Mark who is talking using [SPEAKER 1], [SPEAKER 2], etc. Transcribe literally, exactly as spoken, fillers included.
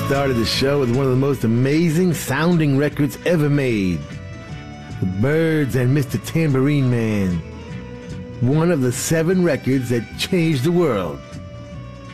[SPEAKER 1] started the show with one of the most amazing sounding records ever made. The Byrds and Mister Tambourine Man. One of the seven records that changed the world.